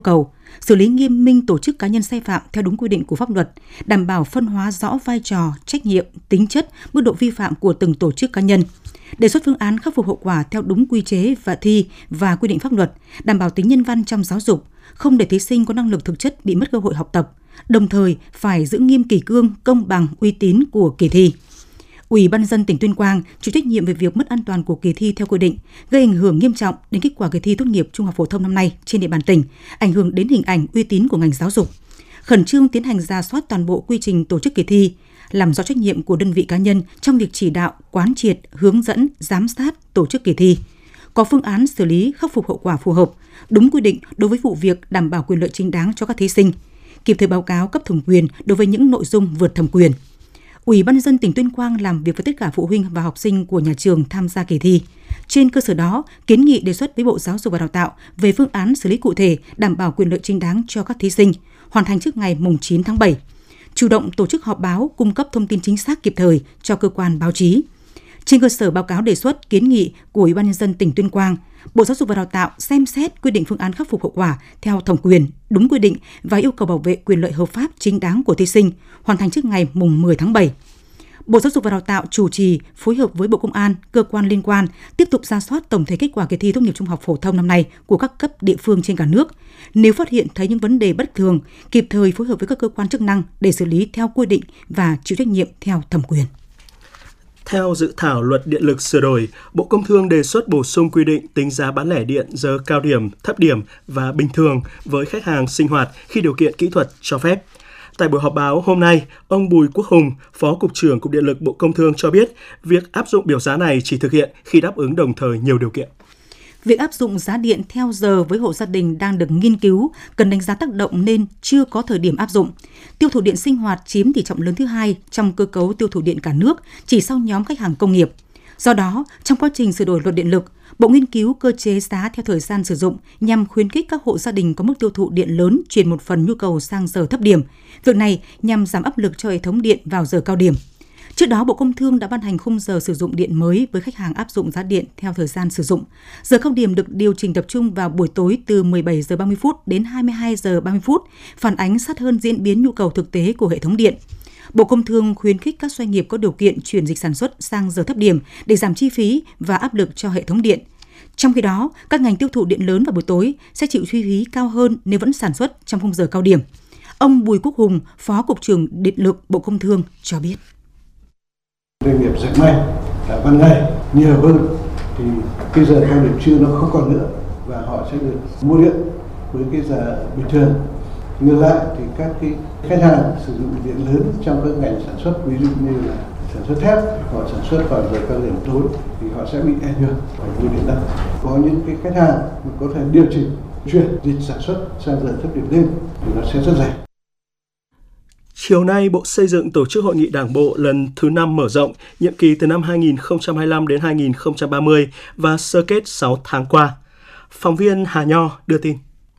cầu, xử lý nghiêm minh tổ chức cá nhân sai phạm theo đúng quy định của pháp luật, đảm bảo phân hóa rõ vai trò, trách nhiệm, tính chất, mức độ vi phạm của từng tổ chức cá nhân. Đề xuất phương án khắc phục hậu quả theo đúng quy chế và thi và quy định pháp luật, đảm bảo tính nhân văn trong giáo dục, không để thí sinh có năng lực thực chất bị mất cơ hội học tập, đồng thời phải giữ nghiêm kỷ cương, công bằng, uy tín của kỳ thi. Ủy ban nhân dân tỉnh Tuyên Quang chịu trách nhiệm về việc mất an toàn của kỳ thi theo quy định, gây ảnh hưởng nghiêm trọng đến kết quả kỳ thi tốt nghiệp trung học phổ thông năm nay trên địa bàn tỉnh, ảnh hưởng đến hình ảnh, uy tín của ngành giáo dục. Khẩn trương tiến hành rà soát toàn bộ quy trình tổ chức kỳ thi, làm rõ trách nhiệm của đơn vị cá nhân trong việc chỉ đạo, quán triệt, hướng dẫn, giám sát tổ chức kỳ thi, có phương án xử lý khắc phục hậu quả phù hợp, đúng quy định đối với vụ việc đảm bảo quyền lợi chính đáng cho các thí sinh, kịp thời báo cáo cấp thẩm quyền đối với những nội dung vượt thẩm quyền. Ủy ban nhân dân tỉnh Tuyên Quang làm việc với tất cả phụ huynh và học sinh của nhà trường tham gia kỳ thi. Trên cơ sở đó, kiến nghị đề xuất với Bộ Giáo dục và Đào tạo về phương án xử lý cụ thể đảm bảo quyền lợi chính đáng cho các thí sinh, hoàn thành trước ngày 9 tháng 7. Chủ động tổ chức họp báo, cung cấp thông tin chính xác kịp thời cho cơ quan báo chí. Trên cơ sở báo cáo đề xuất, kiến nghị của Ủy ban nhân dân tỉnh Tuyên Quang, Bộ Giáo dục và Đào tạo xem xét quyết định phương án khắc phục hậu quả theo thẩm quyền, đúng quy định và yêu cầu bảo vệ quyền lợi hợp pháp chính đáng của thí sinh, hoàn thành trước ngày 10 tháng 7. Bộ Giáo dục và Đào tạo chủ trì phối hợp với Bộ Công an, cơ quan liên quan tiếp tục rà soát tổng thể kết quả kỳ thi tốt nghiệp trung học phổ thông năm nay của các cấp địa phương trên cả nước. Nếu phát hiện thấy những vấn đề bất thường, kịp thời phối hợp với các cơ quan chức năng để xử lý theo quy định và chịu trách nhiệm theo thẩm quyền. Theo dự thảo luật điện lực sửa đổi, Bộ Công Thương đề xuất bổ sung quy định tính giá bán lẻ điện giờ cao điểm, thấp điểm và bình thường với khách hàng sinh hoạt khi điều kiện kỹ thuật cho phép. Tại buổi họp báo hôm nay, ông Bùi Quốc Hùng, Phó Cục trưởng Cục Điện lực Bộ Công Thương cho biết, việc áp dụng biểu giá này chỉ thực hiện khi đáp ứng đồng thời nhiều điều kiện. Việc áp dụng giá điện theo giờ với hộ gia đình đang được nghiên cứu, cần đánh giá tác động nên chưa có thời điểm áp dụng. Tiêu thụ điện sinh hoạt chiếm tỷ trọng lớn thứ hai trong cơ cấu tiêu thụ điện cả nước, chỉ sau nhóm khách hàng công nghiệp. Do đó, trong quá trình sửa đổi luật điện lực, Bộ nghiên cứu cơ chế giá theo thời gian sử dụng nhằm khuyến khích các hộ gia đình có mức tiêu thụ điện lớn chuyển một phần nhu cầu sang giờ thấp điểm. Việc này nhằm giảm áp lực cho hệ thống điện vào giờ cao điểm. Trước đó, Bộ Công Thương đã ban hành khung giờ sử dụng điện mới với khách hàng áp dụng giá điện theo thời gian sử dụng. Giờ cao điểm được điều chỉnh tập trung vào buổi tối từ 17 giờ 30 phút đến 22 giờ 30 phút, phản ánh sát hơn diễn biến nhu cầu thực tế của hệ thống điện. Bộ Công Thương khuyến khích các doanh nghiệp có điều kiện chuyển dịch sản xuất sang giờ thấp điểm để giảm chi phí và áp lực cho hệ thống điện. Trong khi đó, các ngành tiêu thụ điện lớn vào buổi tối sẽ chịu chi phí cao hơn nếu vẫn sản xuất trong khung giờ cao điểm. Ông Bùi Quốc Hùng, Phó Cục trưởng Điện lực Bộ Công Thương cho biết. Doanh nghiệp dệt may là ban ngày nhiều hơn thì cái giờ cao điểm trưa nó không còn nữa và họ sẽ được mua điện với cái giờ bình thường. Ngược lại thì các cái khách hàng sử dụng điện lớn trong các ngành sản xuất, ví dụ như là sản xuất thép, họ sản xuất vào giờ cao điểm tối thì họ sẽ bị ảnh hưởng bởi mua điện năng. Có những cái khách hàng có thể điều chỉnh chuyển dịch sản xuất sang giờ thấp điểm đêm thì nó sẽ rất rẻ. Chiều nay, Bộ Xây dựng tổ chức Hội nghị Đảng bộ lần thứ 5 mở rộng, nhiệm kỳ từ năm 2025 đến 2030 và sơ kết 6 tháng qua. Phóng viên Hà Nho đưa tin.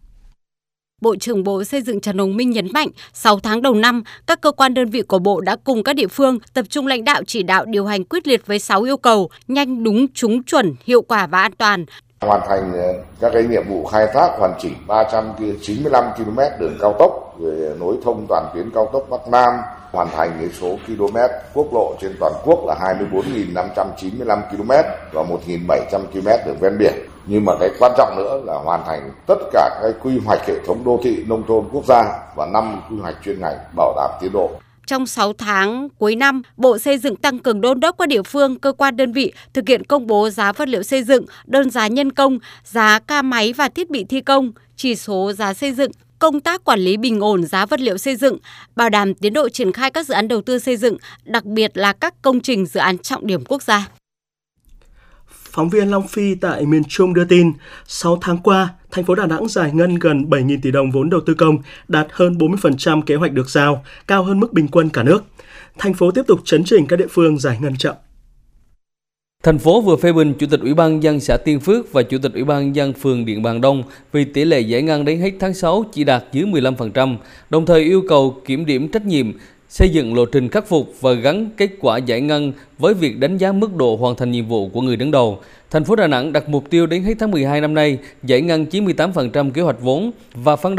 Bộ trưởng Bộ Xây dựng Trần Hồng Minh nhấn mạnh, 6 tháng đầu năm, các cơ quan đơn vị của Bộ đã cùng các địa phương tập trung lãnh đạo chỉ đạo điều hành quyết liệt với 6 yêu cầu: nhanh, đúng, trúng, chuẩn, hiệu quả và an toàn. Hoàn thành các cái nhiệm vụ khai thác hoàn chỉnh 395 km đường cao tốc, rồi nối thông toàn tuyến cao tốc Bắc Nam, hoàn thành cái số km quốc lộ trên toàn quốc là 24.595 km và 1.700 km đường ven biển. Nhưng mà cái quan trọng nữa là hoàn thành tất cả các quy hoạch hệ thống đô thị nông thôn quốc gia và 5 quy hoạch chuyên ngành bảo đảm tiến độ. Trong 6 tháng cuối năm, Bộ Xây dựng tăng cường đôn đốc các địa phương, cơ quan đơn vị thực hiện công bố giá vật liệu xây dựng, đơn giá nhân công, giá ca máy và thiết bị thi công, chỉ số giá xây dựng, công tác quản lý bình ổn giá vật liệu xây dựng, bảo đảm tiến độ triển khai các dự án đầu tư xây dựng, đặc biệt là các công trình dự án trọng điểm quốc gia. Phóng viên Long Phi tại miền Trung đưa tin, 6 tháng qua, thành phố Đà Nẵng giải ngân gần 7.000 tỷ đồng vốn đầu tư công, đạt hơn 40% kế hoạch được giao, cao hơn mức bình quân cả nước. Thành phố tiếp tục chấn chỉnh các địa phương giải ngân chậm. Thành phố vừa phê bình Chủ tịch Ủy ban nhân dân xã Tiên Phước và Chủ tịch Ủy ban nhân dân phường Điện Bàn Đông vì tỷ lệ giải ngân đến hết tháng 6 chỉ đạt dưới 15%, đồng thời yêu cầu kiểm điểm trách nhiệm, xây dựng lộ trình khắc phục và gắn kết quả giải ngân với việc đánh giá mức độ hoàn thành nhiệm vụ của người đứng đầu. Thành phố Đà Nẵng đặt mục tiêu đến hết tháng 12 năm nay giải ngân 98% kế hoạch vốn và phấn đấu